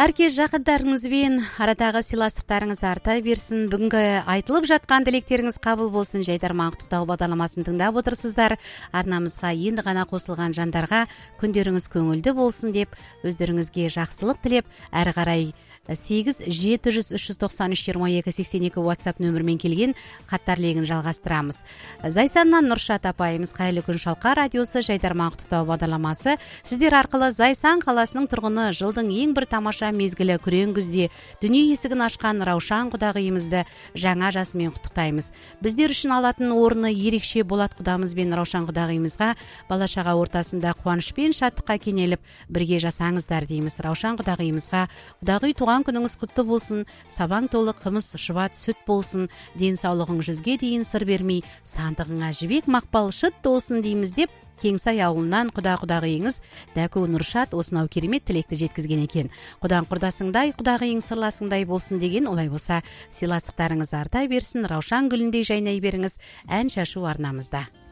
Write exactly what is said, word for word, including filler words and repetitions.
Әркез жақындарыңызбен арадағы сыйластықтарыңыз арта берсін. Бүгінгі айтылып жатқан тілектеріңіз қабыл болсын. Жайдарман құттықтау бағдарламасын тыңдап отырсыздар. Арнамызға енді ғана қосылған жандарға күндеріңіз көңілді болсын деп, өздеріңізге жақсылық тілеп, әрі қарай сегіз жеті жүз үш жүз тоқсан үш жиырма екі сексен екі WhatsApp нөмірмен келген хаттар легін жалғастырамыз. Зайсаннан Нұршат апайымыз, қайырлы күн Шалқар радиосы жайдарман құттықтау бағдарламасы. Сіздер арқылы Зайсан қаласының тұрғыны жылдың ең бір тамаша мезгілі күрең күзде дүние есігін ашқан Раушан құдағиымызды жаңа жасымен құттықтаймыз. Біздер үшін алатын орны ерекше Болат құдамыз бен Раушан құдағиымызға бала-шаға ортасында қуанышпен шаттыққа кенеліп бірге жасаңыздар дейміз. Раушан құдағиымызға құдағи туған күніңіз құтты болсын, сабаң толы қымыз шұбат сүт болсын, денсаулығың жүзге дейін сыр бермей, сандығыңа жібек мақпал шыт болсын дейміз деп Кеңсай ауылынан құда-құдағиыңыз Дәку Нұршат осынау керемет тілекті жеткізген екен. Құдан құрдасыңдай, құдағиың сырласыңдай болсын деген. Олай болса, сыйластықтарыңыз арта берсін, Раушан гүліндей жайнай беріңіз. Ән шашу арнамызда.